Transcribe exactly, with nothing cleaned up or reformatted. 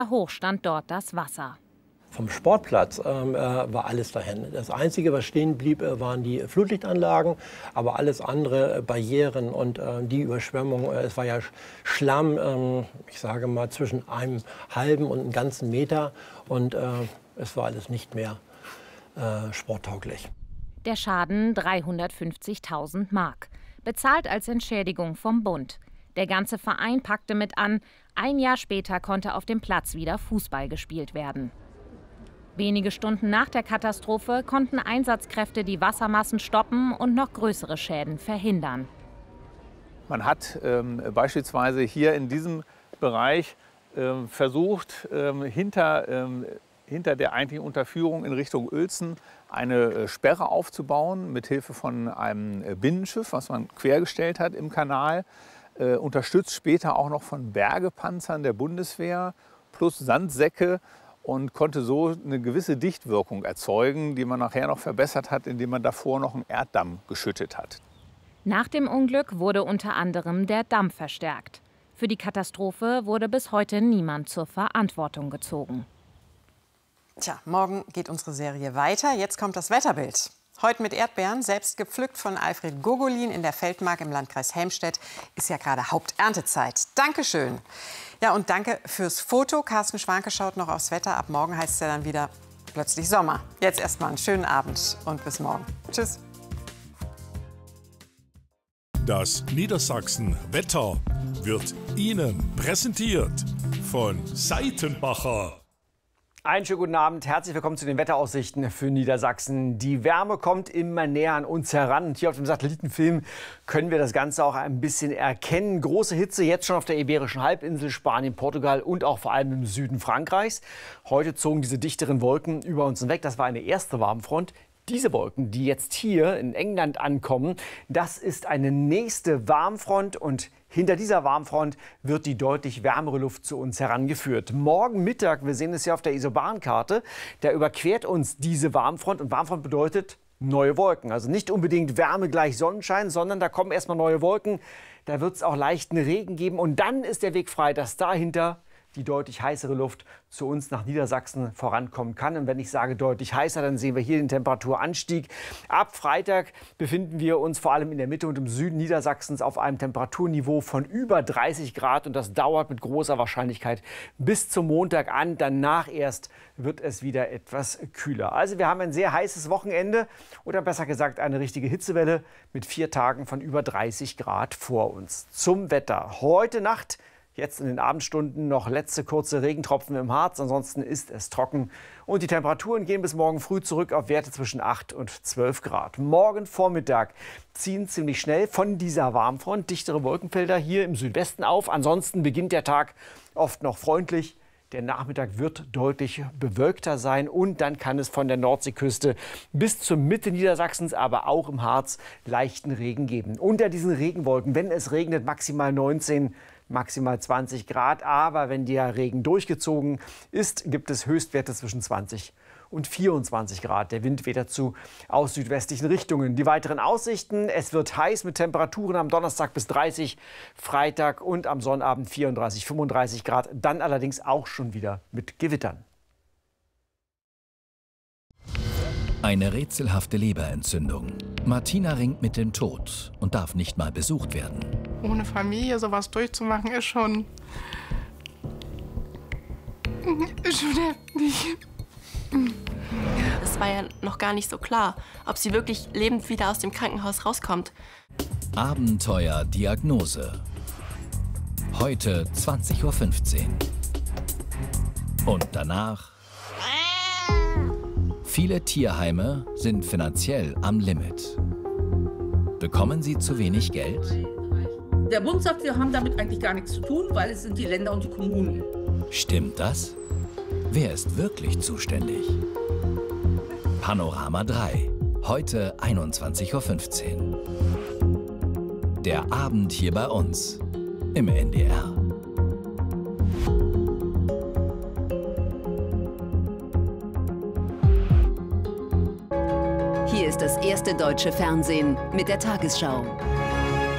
Hoch stand dort das Wasser. Vom Sportplatz ähm, äh, war alles dahin. Das Einzige, was stehen blieb, äh, waren die Flutlichtanlagen, aber alles andere, äh, Barrieren und äh, die Überschwemmung. Äh, es war ja Schlamm, äh, ich sage mal, zwischen einem halben und einem ganzen Meter und äh, es war alles nicht mehr äh, sporttauglich. Der Schaden dreihundertfünfzigtausend Mark, bezahlt als Entschädigung vom Bund. Der ganze Verein packte mit an. Ein Jahr später konnte auf dem Platz wieder Fußball gespielt werden. Wenige Stunden nach der Katastrophe konnten Einsatzkräfte die Wassermassen stoppen und noch größere Schäden verhindern. Man hat ähm, beispielsweise hier in diesem Bereich ähm, versucht, ähm, hinter, ähm, hinter der eigentlichen Unterführung in Richtung Uelzen eine äh, Sperre aufzubauen, mit Hilfe von einem äh, Binnenschiff, was man quergestellt hat im Kanal, äh, unterstützt später auch noch von Bergepanzern der Bundeswehr plus Sandsäcke, und konnte so eine gewisse Dichtwirkung erzeugen, die man nachher noch verbessert hat, indem man davor noch einen Erddamm geschüttet hat. Nach dem Unglück wurde unter anderem der Damm verstärkt. Für die Katastrophe wurde bis heute niemand zur Verantwortung gezogen. Tja, morgen geht unsere Serie weiter. Jetzt kommt das Wetterbild. Heute mit Erdbeeren, selbst gepflückt von Alfred Gogolin in der Feldmark im Landkreis Helmstedt. Ist ja gerade Haupterntezeit. Dankeschön. Ja, und danke fürs Foto. Carsten Schwanke schaut noch aufs Wetter. Ab morgen heißt es ja dann wieder plötzlich Sommer. Jetzt erst mal einen schönen Abend und bis morgen. Tschüss. Das Niedersachsen Wetter wird Ihnen präsentiert von Seitenbacher. Einen schönen guten Abend, herzlich willkommen zu den Wetteraussichten für Niedersachsen. Die Wärme kommt immer näher an uns heran. Und hier auf dem Satellitenfilm können wir das Ganze auch ein bisschen erkennen. Große Hitze jetzt schon auf der Iberischen Halbinsel, Spanien, Portugal und auch vor allem im Süden Frankreichs. Heute zogen diese dichteren Wolken über uns hinweg. Das war eine erste Warmfront. Diese Wolken, die jetzt hier in England ankommen, das ist eine nächste Warmfront und hinter dieser Warmfront wird die deutlich wärmere Luft zu uns herangeführt. Morgen Mittag, wir sehen es ja auf der Isobahnkarte, da überquert uns diese Warmfront. Und Warmfront bedeutet neue Wolken. Also nicht unbedingt Wärme gleich Sonnenschein, sondern da kommen erstmal neue Wolken. Da wird es auch leichten Regen geben. Und dann ist der Weg frei, dass dahinter die deutlich heißere Luft zu uns nach Niedersachsen vorankommen kann. Und wenn ich sage deutlich heißer, dann sehen wir hier den Temperaturanstieg. Ab Freitag befinden wir uns vor allem in der Mitte und im Süden Niedersachsens auf einem Temperaturniveau von über dreißig Grad. Und das dauert mit großer Wahrscheinlichkeit bis zum Montag an. Danach erst wird es wieder etwas kühler. Also wir haben ein sehr heißes Wochenende oder besser gesagt eine richtige Hitzewelle mit vier Tagen von über dreißig Grad vor uns. Zum Wetter. Heute Nacht, jetzt in den Abendstunden noch letzte kurze Regentropfen im Harz, ansonsten ist es trocken. Und die Temperaturen gehen bis morgen früh zurück auf Werte zwischen acht und zwölf Grad. Morgen Vormittag ziehen ziemlich schnell von dieser Warmfront dichtere Wolkenfelder hier im Südwesten auf. Ansonsten beginnt der Tag oft noch freundlich. Der Nachmittag wird deutlich bewölkter sein und dann kann es von der Nordseeküste bis zur Mitte Niedersachsens, aber auch im Harz, leichten Regen geben. Unter diesen Regenwolken, wenn es regnet, maximal neunzehn, maximal zwanzig Grad. Aber wenn der Regen durchgezogen ist, gibt es Höchstwerte zwischen zwanzig und vierundzwanzig Grad. Der Wind weht dazu aus südwestlichen Richtungen. Die weiteren Aussichten: Es wird heiß mit Temperaturen am Donnerstag bis dreißig, Freitag und am Sonnabend vierunddreißig, fünfunddreißig Grad. Dann allerdings auch schon wieder mit Gewittern. Eine rätselhafte Leberentzündung. Martina ringt mit dem Tod und darf nicht mal besucht werden. Ohne Familie sowas durchzumachen, ist schon, ist schon heftig. Es war ja noch gar nicht so klar, ob sie wirklich lebend wieder aus dem Krankenhaus rauskommt. Abenteuer-Diagnose. Heute zwanzig Uhr fünfzehn. Und danach... Viele Tierheime sind finanziell am Limit. Bekommen sie zu wenig Geld? Der Bund sagt, wir haben damit eigentlich gar nichts zu tun, weil es sind die Länder und die Kommunen. Stimmt das? Wer ist wirklich zuständig? Panorama drei, heute einundzwanzig Uhr fünfzehn. Der Abend hier bei uns im N D R. Hier ist das erste deutsche Fernsehen mit der Tagesschau.